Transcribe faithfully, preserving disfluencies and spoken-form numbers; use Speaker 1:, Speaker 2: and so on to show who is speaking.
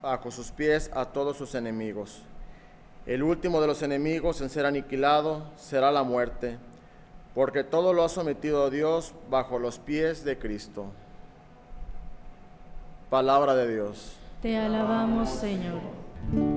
Speaker 1: bajo sus pies a todos sus enemigos. El último de los enemigos en ser aniquilado será la muerte, porque todo lo ha sometido Dios bajo los pies de Cristo. Palabra de Dios.
Speaker 2: Te alabamos, Señor.